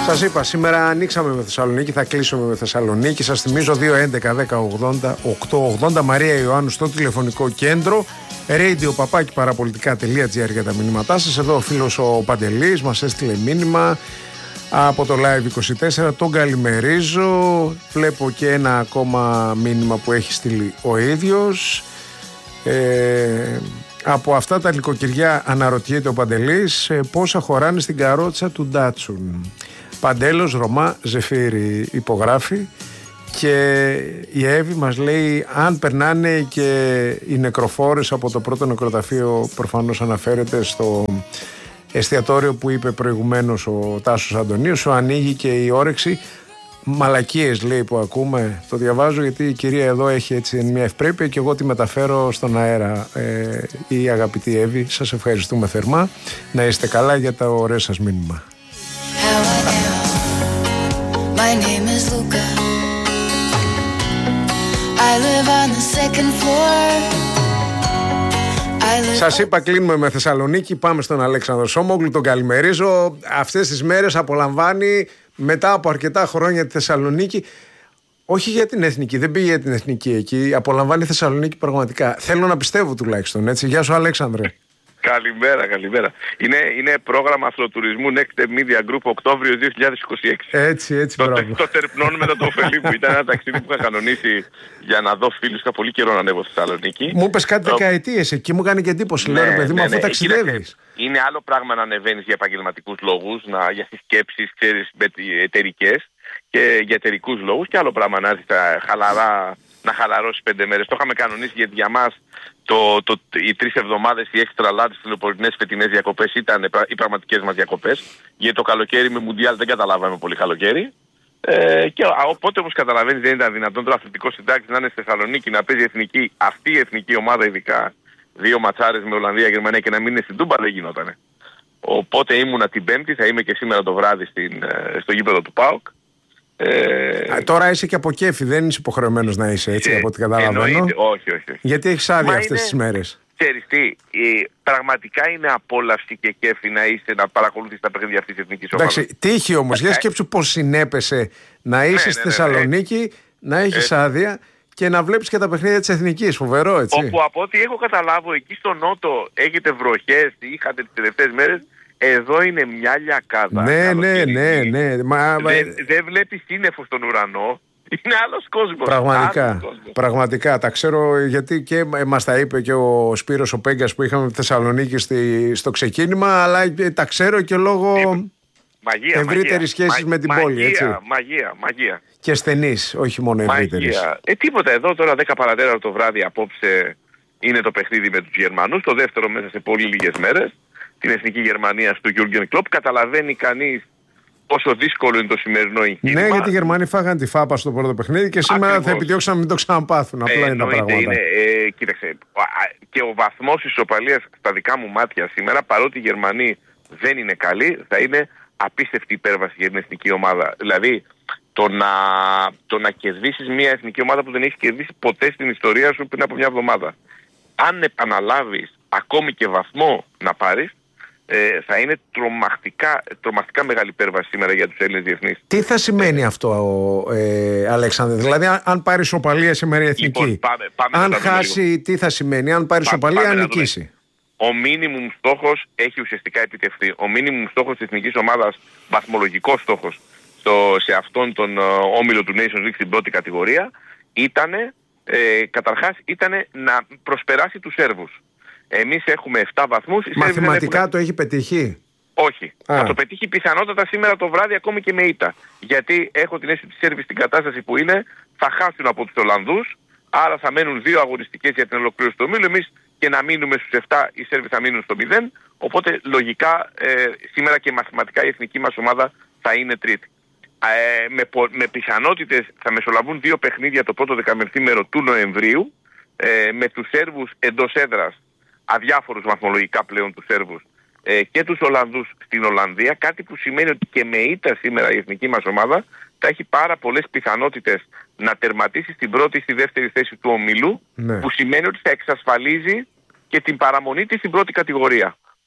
Σας είπα, σήμερα ανοίξαμε με Θεσσαλονίκη, θα κλείσουμε με Θεσσαλονίκη. Σας θυμίζω 2-11-10-80-880 Μαρία Ιωάννου στο τηλεφωνικό κέντρο. radio-parapolitica.gr για τα μηνύματά σας. Εδώ ο φίλος ο Παντελής μας έστειλε μήνυμα από το Live24. Τον καλημερίζω. Βλέπω και ένα ακόμα μήνυμα που έχει στείλει ο ίδιος. Από αυτά τα νοικοκυριά αναρωτιέται ο Παντελής πόσα χωράνε στην καρότσα του Ντάτσουν. Παντέλος Ρωμά Ζεφύρη υπογράφει. Και η Εύη μας λέει αν περνάνε και οι νεκροφόρες από το πρώτο νεκροταφείο, προφανώς αναφέρεται στο εστιατόριο που είπε προηγουμένως ο Τάσος Αντωνίου, σου ανοίγει και η όρεξη. Μαλακίες λέει που ακούμε, το διαβάζω γιατί η κυρία εδώ έχει έτσι μια ευπρέπεια και εγώ τη μεταφέρω στον αέρα. Η αγαπητή Εύη, σας ευχαριστούμε θερμά, να είστε καλά για τα ωραία σας μήνυμα. My name is Luca. I live on the second floor. Σας είπα κλείνουμε με Θεσσαλονίκη. Πάμε στον Αλέξανδρο Σόμογλου. Τον καλημερίζω. Αυτές τις μέρες απολαμβάνει μετά από αρκετά χρόνια τη Θεσσαλονίκη. Όχι για την εθνική, δεν πήγε για την εθνική εκεί. Απολαμβάνει Θεσσαλονίκη πραγματικά. Θέλω να πιστεύω τουλάχιστον έτσι. Γεια σου Αλέξανδρε. Καλημέρα. Είναι πρόγραμμα αυτοτουρισμού Next Media Group Οκτώβριο 2026. Έτσι, το τερπνώνουμε το ωφελή μου. Ήταν ένα ταξίδι που είχα κανονίσει για να δω φίλους. Είχα πολύ καιρό να ανέβω στη Θεσσαλονίκη. Μου είπες κάτι δεκαετίες εκεί, μου έκανε και εντύπωση. Λέω ρε παιδί μου, αφού ταξιδεύεις. Είναι άλλο πράγμα να ανεβαίνεις για επαγγελματικούς λόγους, για συσκέψεις, ξέρεις, εταιρικές και για εταιρικούς λόγους, και άλλο πράγμα να έρθεις χαλαρά, να χαλαρώσεις 5 μέρες. Το είχαμε κανονίσει γιατί για μας οι 3 εβδομάδες, οι extra large τηλεπορεινές φετινές διακοπές ήταν οι πραγματικές μας διακοπές. Γιατί το καλοκαίρι με Μουντιάλ δεν καταλάβαμε πολύ καλοκαίρι. Και οπότε όπως καταλαβαίνεις δεν ήταν δυνατόν το αθλητικό συντάξης να είναι στη Θεσσαλονίκη, να παίζει εθνική, αυτή η εθνική ομάδα ειδικά, 2 ματσάρες με Ολλανδία, Γερμανία και να μην είναι στην Τούμπα, δεν γινότανε. Οπότε ήμουνα την Πέμπτη, θα είμαι και σήμερα το βράδυ στο γήπεδο του ΠΑΟΚ. Τώρα είσαι και από κέφι, δεν είσαι υποχρεωμένος να είσαι έτσι από ό,τι καταλαβαίνω. Όχι. Γιατί έχεις άδεια αυτές τις μέρες. Ξέρεις τι, πραγματικά είναι απόλαυση και κέφι να παρακολουθείς τα παιχνίδια αυτής της εθνικής ομάδας. Εντάξει, τύχη όμως, για σκέψου πώς συνέπεσε να είσαι στη Θεσσαλονίκη, να έχεις άδεια και να βλέπεις και τα παιχνίδια της εθνικής. Φοβερό, έτσι. Όπου από ό,τι έχω καταλάβει, εκεί στο Νότο έχετε βροχές, είχατε τις τελευταίες μέρες. Εδώ είναι μια λιακάδα. Ναι. Δεν βλέπεις σύννεφο στον ουρανό. Είναι άλλος κόσμος. Πραγματικά. Τα ξέρω γιατί και μας τα είπε και ο Σπύρος ο Πέγκας που είχαμε στη Θεσσαλονίκη στο ξεκίνημα, αλλά τα ξέρω και λόγω ευρύτερης σχέσης με την πόλη. Έτσι. Μαγεία. Και στενής, όχι μόνο ευρύτερης. Τίποτα. Εδώ τώρα 10 παρατέρα το βράδυ απόψε είναι το παιχνίδι με τους Γερμανούς. Το δεύτερο μέσα σε πολύ λίγες μέρες. Την εθνική Γερμανία του Γιούργεν Κλοπ. Καταλαβαίνει κανείς πόσο δύσκολο είναι το σημερινό εγχείρημα. Ναι, γιατί οι Γερμανοί φάγαν τη φάπα στο πρώτο παιχνίδι και σήμερα ακριβώς θα επιδιώξουν να μην το ξαναπάθουν. Απλά είναι τα πράγματα. Κοίταξε, και ο βαθμός ισοπαλίας στα δικά μου μάτια σήμερα, παρότι οι Γερμανοί δεν είναι καλοί, θα είναι απίστευτη υπέρβαση για την εθνική ομάδα. Δηλαδή, το να κερδίσεις μια εθνική ομάδα που δεν έχει κερδίσει ποτέ στην ιστορία σου πριν από μια εβδομάδα. Αν επαναλάβεις ακόμη και βαθμό να πάρεις, θα είναι τρομακτικά μεγάλη υπέρβαση σήμερα για τους Έλληνες διεθνείς. Τι θα σημαίνει αυτό, Αλέξανδρε? Δηλαδή, αν πάρει ισοπαλία σήμερα η εθνική, λοιπόν, αν χάσει, τι θα σημαίνει? Αν πάρει ισοπαλία, αν νικήσει. Ο μίνιμουμ στόχος έχει ουσιαστικά επιτευχθεί. Ο μίνιμουμ στόχος της εθνικής ομάδας, βαθμολογικός στόχος σε αυτόν τον όμιλο του Nations League στην πρώτη κατηγορία, καταρχάς ήταν να προσπεράσει τους Σέρβους. Εμείς έχουμε 7 βαθμούς. Μαθηματικά το έχει πετύχει? Όχι. Θα το πετύχει πιθανότατα σήμερα το βράδυ ακόμη και με ήττα. Γιατί έχω την αίσθηση ότι οι Σέρβοι στην κατάσταση που είναι θα χάσουν από τους Ολλανδούς. Άρα θα μένουν 2 αγωνιστικές για την ολοκλήρωση του ομίλου. Εμείς και να μείνουμε στους 7, οι Σέρβοι θα μείνουν στο 0. Οπότε λογικά σήμερα και μαθηματικά η εθνική μας ομάδα θα είναι τρίτη. Με πιθανότητες θα μεσολαβούν 2 παιχνίδια το πρώτο δεκαμερθήμερο του Νοεμβρίου. Με τους Σέρβους εντός έδρας, αδιάφορους βαθμολογικά πλέον τους Σέρβους, και τους Ολλανδούς στην Ολλανδία, κάτι που σημαίνει ότι και με ήττα σήμερα η εθνική μας ομάδα θα έχει πάρα πολλές πιθανότητες να τερματίσει στην πρώτη ή στη δεύτερη θέση του ομίλου, που σημαίνει ότι θα εξασφαλίζει και την παραμονή της στην πρώτη κατηγορία.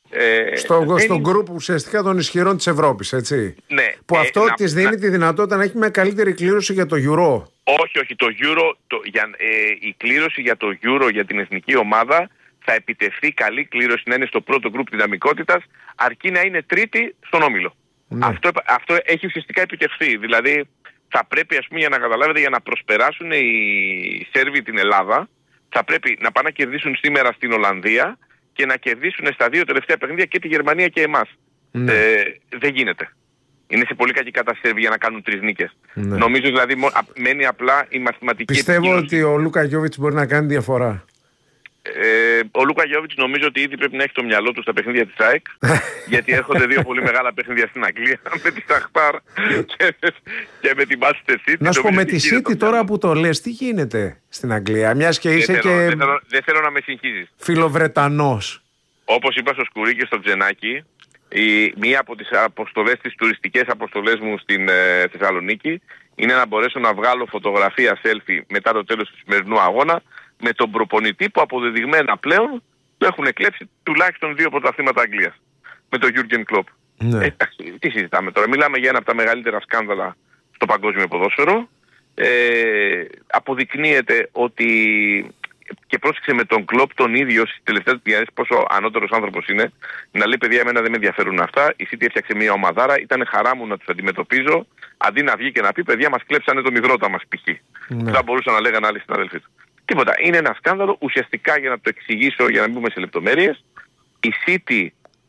στον γκρουπ ουσιαστικά των ισχυρών της Ευρώπης, έτσι. Ναι. Που αυτό της δίνει τη δυνατότητα να έχει μια καλύτερη κλήρωση για το Euro. Όχι. Το Euro, η κλήρωση για το Euro για την εθνική ομάδα θα επιτευχθεί καλή κλήρωση να είναι στο πρώτο γκρουπ δυναμικότητας, αρκεί να είναι τρίτη στον όμιλο. Ναι. Αυτό έχει ουσιαστικά επιτευχθεί. Δηλαδή θα πρέπει, ας πούμε, για να καταλάβετε, για να προσπεράσουν οι Σέρβοι την Ελλάδα, θα πρέπει να πάνε να κερδίσουν σήμερα στην Ολλανδία και να κερδίσουν στα 2 τελευταία παιχνίδια και τη Γερμανία και εμάς. Ναι. Δεν γίνεται. Είναι σε πολύ κακή κατάσταση για να κάνουν 3 νίκες. Ναι. Νομίζω δηλαδή μένει απλά η μαθηματική. Πιστεύω ότι ο Λούκα Γιόβιτς μπορεί να κάνει διαφορά. Ο Λούκα Γιόβιτς νομίζω ότι ήδη πρέπει να έχει το μυαλό του στα παιχνίδια της ΑΕΚ, γιατί έρχονται 2 πολύ μεγάλα παιχνίδια στην Αγγλία, με τη Σαχτάρ και με τη Manchester City. Να σου πω, με τη City τώρα που το λες, τι γίνεται στην Αγγλία, μιας και είσαι δεν θέλω να με συγχύζεις. Φιλοβρετανός. Όπως είπα στο Σκουρί και στο Τζενάκι, μία από τις αποστολές, τις τουριστικές αποστολές μου στην Θεσσαλονίκη, είναι να μπορέσω να βγάλω φωτογραφία selfie μετά το τέλος του σημερινού αγώνα με τον προπονητή που αποδεδειγμένα πλέον του έχουν εκλέψει τουλάχιστον 2 πρωταθλήματα Αγγλίας. Με τον Jürgen Klopp. Ναι. Τι συζητάμε τώρα. Μιλάμε για ένα από τα μεγαλύτερα σκάνδαλα στο παγκόσμιο ποδόσφαιρο. Αποδεικνύεται ότι, και πρόσεξε με τον Klopp τον ίδιο στις τελευταίες διάρκειες πόσο ανώτερος άνθρωπος είναι, να λέει: παιδιά, εμένα δεν με ενδιαφέρουν αυτά. Η City έφτιαξε μια ομαδάρα, ήταν χαρά μου να τους αντιμετωπίζω. Αντί να βγει και να πει: παιδιά, μας κλέψανε τον υδρότα μας π.χ. Ναι. Θα μπορούσαν να λέγανε άλλοι συναδελφοί του. Τίποτα. Είναι ένα σκάνδαλο. Ουσιαστικά, για να το εξηγήσω, για να μην μπούμε σε λεπτομέρειες, η City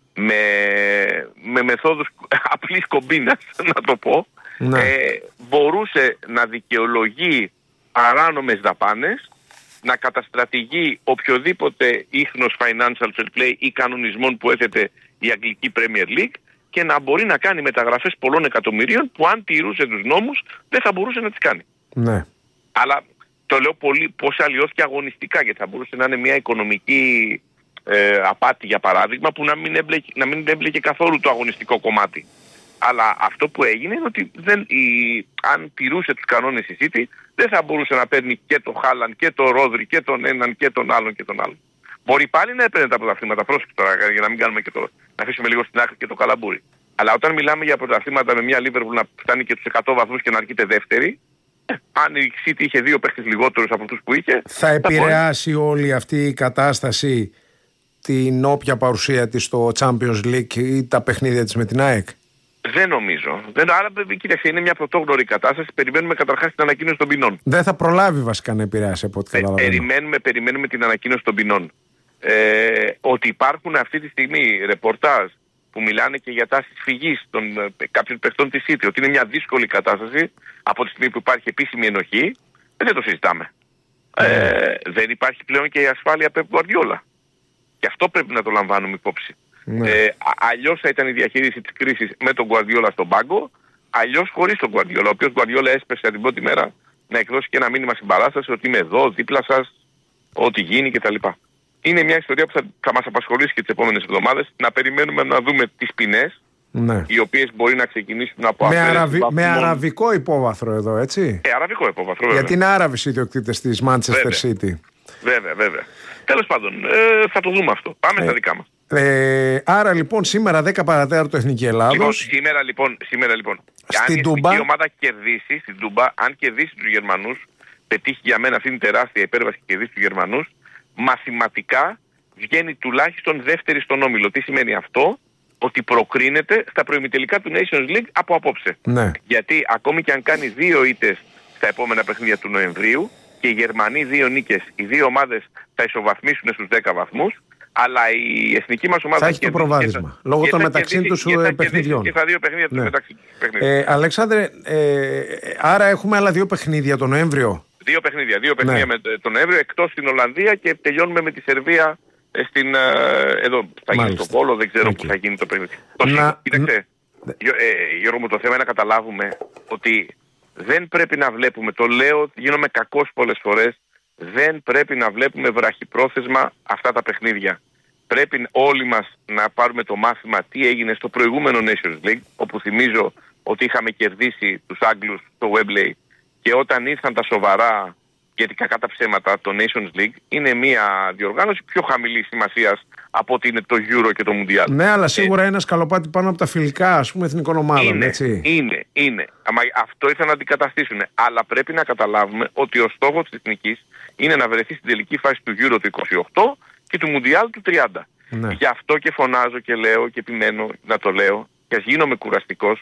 με μεθόδους απλής κομπίνας, να το πω, ναι, μπορούσε να δικαιολογεί παράνομες δαπάνες, να καταστρατηγεί οποιοδήποτε ίχνος financial fair play ή κανονισμών που έθετε η αγγλική Premier League και να μπορεί να κάνει μεταγραφές πολλών εκατομμυρίων που αν τηρούσε τους νόμους δεν θα μπορούσε να τις κάνει. Ναι. Αλλά το λέω πολύ πώς αλλοιώθηκε αγωνιστικά, γιατί θα μπορούσε να είναι μια οικονομική απάτη, για παράδειγμα, που να μην έμπλεκε καθόλου το αγωνιστικό κομμάτι. Αλλά αυτό που έγινε είναι ότι αν τηρούσε τους κανόνες η City, δεν θα μπορούσε να παίρνει και το Χάλαν και το Ρόδρι και τον έναν και τον άλλον και τον άλλον. Μπορεί πάλι να έπαιρνε τα πρωταθλήματα, πρόσεχε τώρα, για να μην κάνουμε και το, να αφήσουμε λίγο στην άκρη και το καλαμπούρι. Αλλά όταν μιλάμε για πρωταθλήματα με μια Liverpool να φτάνει και τους 100 βαθμούς και να αρκείται δεύτερη, αν η City είχε 2 παίχτες λιγότερους από αυτούς που είχε, θα επηρεάσει όλη αυτή η κατάσταση την όποια παρουσία της στο Champions League ή τα παιχνίδια της με την ΑΕΚ? Δεν νομίζω. Άρα, κοίταξε, είναι μια πρωτόγνωρη κατάσταση. Περιμένουμε καταρχάς την ανακοίνωση των ποινών. Δεν θα προλάβει βασικά να επηρεάσει από ό,τι καταλαβαίνω. Περιμένουμε την ανακοίνωση των ποινών. Ότι υπάρχουν αυτή τη στιγμή ρεπορτάζ που μιλάνε και για τάσεις φυγής των κάποιων παιχτών της City, ότι είναι μια δύσκολη κατάσταση από τη στιγμή που υπάρχει επίσημη ενοχή, δεν το συζητάμε. Δεν υπάρχει πλέον και η ασφάλεια Pep Guardiola. Και αυτό πρέπει να το λαμβάνουμε υπόψη. Αλλιώς θα ήταν η διαχείριση της κρίσης με τον Guardiola στον πάγκο, αλλιώς χωρίς τον Guardiola, ο οποίος Guardiola έσπεσε την πρώτη μέρα να εκδώσει και ένα μήνυμα συμπαράσταση ότι είμαι εδώ, δίπλα σας, ό,τι γίνει κτλ. Είναι μια ιστορία που θα μας απασχολήσει και τις επόμενες εβδομάδες. Να περιμένουμε να δούμε τις ποινές, οι οποίες μπορεί να ξεκινήσουν από με αραβικό υπόβαθρο εδώ, έτσι. Αραβικό υπόβαθρο, βέβαια. Γιατί είναι Άραβες οι ιδιοκτήτες της Manchester City. Βέβαια. Τέλος πάντων, θα το δούμε αυτό. Πάμε στα δικά μας. Άρα λοιπόν σήμερα 10 παρατέταρτο Εθνική Ελλάδος. Σήμερα λοιπόν αν η εθνική ομάδα κερδίσει στην Τούμπα, αν κερδίσει τους Γερμανούς, πετύχει για μένα αυτήν την τεράστια υπέρβαση και κερδίσει τους Γερμανούς, μαθηματικά βγαίνει τουλάχιστον δεύτερη στον όμιλο. Τι σημαίνει αυτό? Ότι προκρίνεται στα προημιτελικά του Nations League από απόψε. Ναι. Γιατί ακόμη και αν κάνει 2 ήττες στα επόμενα παιχνίδια του Νοεμβρίου και οι Γερμανοί 2 νίκες, οι 2 ομάδες θα ισοβαθμίσουν στους 10 βαθμούς, αλλά η εθνική μας ομάδα θα έχει το προβάδισμα λόγω των μεταξύ τους παιχνιδιών. Και στα 2 παιχνίδια τους μεταξύ τους παιχνίδιων. Αλέξανδρε, άρα έχουμε άλλα 2 παιχνίδια τον Νοέμβριο. 2 παιχνίδια με τον Νοέμβριο, εκτός στην Ολλανδία, και τελειώνουμε με τη Σερβία εδώ θα γίνει στο Πόλο, δεν ξέρω που θα γίνει το παιχνίδι. Κοίταξε, Γιώργο μου, το θέμα είναι να καταλάβουμε ότι δεν πρέπει να βλέπουμε, το λέω, γίνομαι κακός πολλές φορές, δεν πρέπει να βλέπουμε βραχυπρόθεσμα αυτά τα παιχνίδια. Πρέπει όλοι μας να πάρουμε το μάθημα τι έγινε στο προηγούμενο Nations League, όπου θυμίζω ότι είχαμε κερδίσει τους Άγγλους στο Wembley, και όταν ήρθαν τα σοβαρά γιατί κακά τα ψέματα το Nations League είναι μια διοργάνωση πιο χαμηλής σημασίας από ότι είναι το Euro και το Mundial. Ναι, αλλά σίγουρα ένα σκαλοπάτι πάνω από τα φιλικά, ας πούμε, εθνικών ομάδων, έτσι. Είναι. Αυτό ήθελαν να αντικαταστήσουν. Αλλά πρέπει να καταλάβουμε ότι ο στόχος της εθνικής είναι να βρεθεί στην τελική φάση του Euro του 28 και του Mundial του 30. Ναι. Γι' αυτό και φωνάζω και λέω και επιμένω να το λέω, και ας γίνομαι κουραστικός,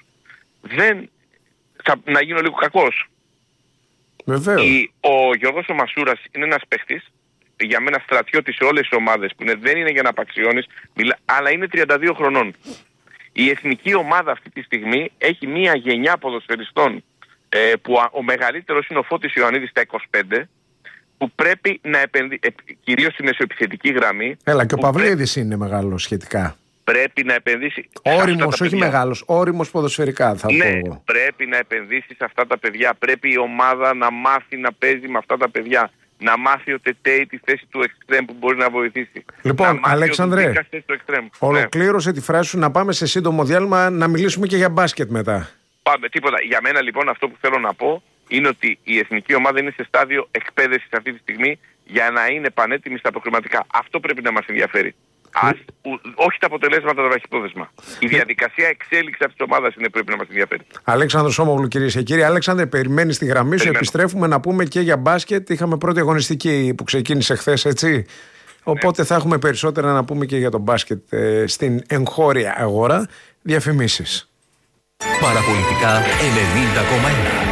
να γίνω λίγο κακός. Βεβαίως. Ο Γιώργος ο Μασούρας είναι ένας παίχτης, για μένα στρατιώτης σε όλες τις ομάδες που δεν είναι για να απαξιώνεις, αλλά είναι 32 χρονών. Η εθνική ομάδα αυτή τη στιγμή έχει μια γενιά ποδοσφαιριστών που ο μεγαλύτερος είναι ο Φώτης Ιωαννίδης στα 25, που πρέπει να επενδύσει, κυρίως στη μεσοεπιθετική γραμμή. Έλα, και ο Παυλίδης είναι μεγάλος σχετικά. Πρέπει να επενδύσει. Όριμος, όχι μεγάλος, όριμος ποδοσφαιρικά θα πω εγώ. Πρέπει να επενδύσει σε αυτά τα παιδιά. Πρέπει η ομάδα να μάθει να παίζει με αυτά τα παιδιά. Να μάθει ο Τετέι τη θέση του εξτρέμ που μπορεί να βοηθήσει. Λοιπόν, Αλέξανδρε, ολοκλήρωσε τη φράση σου, να πάμε σε σύντομο διάλειμμα να μιλήσουμε και για μπάσκετ μετά. Πάμε, τίποτα. Για μένα λοιπόν αυτό που θέλω να πω είναι ότι η εθνική ομάδα είναι σε στάδιο εκπαίδευσης αυτή τη στιγμή για να είναι πανέτοιμη στα προκριματικά. Αυτό πρέπει να μας ενδιαφέρει. Όχι τα αποτελέσματα, το βραχυπρόθεσμα. Η διαδικασία εξέλιξη αυτή τη ομάδα πρέπει να μας ενδιαφέρει. Αλέξανδρος Σόμογλου, κυρίες και κύριοι. Αλέξανδρε, περιμένει στη γραμμή σου. Επιστρέφουμε να πούμε και για μπάσκετ. Είχαμε πρώτη αγωνιστική που ξεκίνησε χθες, έτσι. Οπότε θα έχουμε περισσότερα να πούμε και για το μπάσκετ στην εγχώρια αγορά. Διαφημίσεις. Παραπολιτικά 90,1.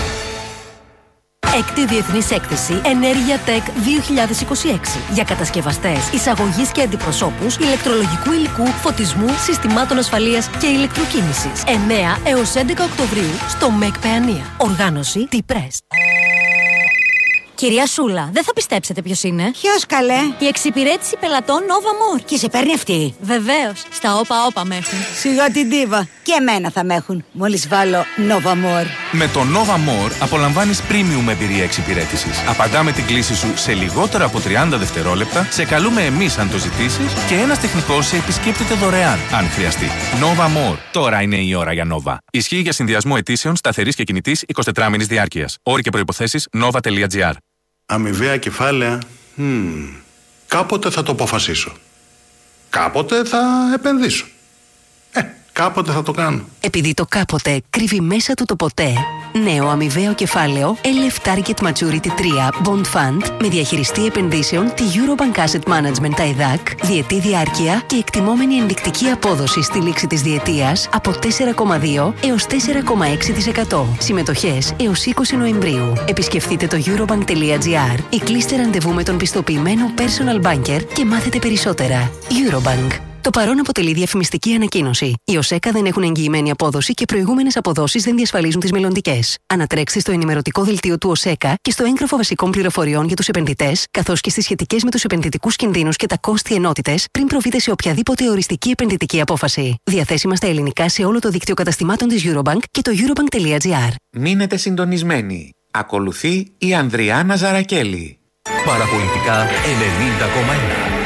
Έκτη Διεθνής Έκθεση Ενέργεια Tech 2026 για κατασκευαστές, εισαγωγής και αντιπροσώπους ηλεκτρολογικού υλικού, φωτισμού, συστημάτων ασφαλείας και ηλεκτροκίνησης. 9 έως 11 Οκτωβρίου στο ΜΕΚ Παιανία. Οργάνωση T-Press. Κυρία Σούλα, δεν θα πιστέψετε ποιος είναι. Ποιος, καλέ? Η εξυπηρέτηση πελατών Nova More. Και σε παίρνει αυτή? Βεβαίως. Στα όπα με έχουν. Σιγά την ντίβα. Και εμένα θα με έχουν. Μόλις βάλω Nova More. Με το Nova More απολαμβάνεις premium εμπειρία εξυπηρέτησης. Απαντάμε την κλήση σου σε λιγότερα από 30 δευτερόλεπτα, σε καλούμε εμείς αν το ζητήσεις και ένας τεχνικός σε επισκέπτεται δωρεάν, αν χρειαστεί. Nova More. Τώρα είναι η ώρα για Nova. Ισχύει για συνδυασμό αιτήσεων σταθερής και κινητής 24 μήνης διάρκειας. Όροι και προϋποθέσεις nova.gr. Αμοιβαία κεφάλαια. Κάποτε θα το αποφασίσω. Κάποτε θα επενδύσω. Κάποτε θα το κάνω. Επειδή το κάποτε κρύβει μέσα του το ποτέ, νέο αμοιβαίο κεφάλαιο LF Target Maturity 3 Bond Fund με διαχειριστή επενδύσεων τη Eurobank Asset Management ΤΑΙΔΑΚ, διετή διάρκεια και εκτιμόμενη ενδεικτική απόδοση στη λήξη της διετίας από 4,2 έως 4,6%. Συμμετοχές έως 20 Νοεμβρίου. Επισκεφτείτε το eurobank.gr ή κλείστε ραντεβού με τον πιστοποιημένο personal banker και μάθετε περισσότερα. Eurobank. Το παρόν αποτελεί διαφημιστική ανακοίνωση. Οι ΟΣΕΚΑ δεν έχουν εγγυημένη απόδοση και προηγούμενες αποδόσεις δεν διασφαλίζουν τις μελλοντικές. Ανατρέξτε στο ενημερωτικό δελτίο του ΟΣΕΚΑ και στο έγγραφο βασικών πληροφοριών για τους επενδυτές, καθώς και στις σχετικές με τους επενδυτικούς κινδύνους και τα κόστη ενότητες, πριν προβείτε σε οποιαδήποτε οριστική επενδυτική απόφαση. Διαθέσιμα στα ελληνικά σε όλο το δίκτυο καταστημάτων της Eurobank και το eurobank.gr. Μείνετε συντονισμένοι. Ακολουθεί η Ανδριάνα Ζαρακέλη. Παραπολιτικά 90,1.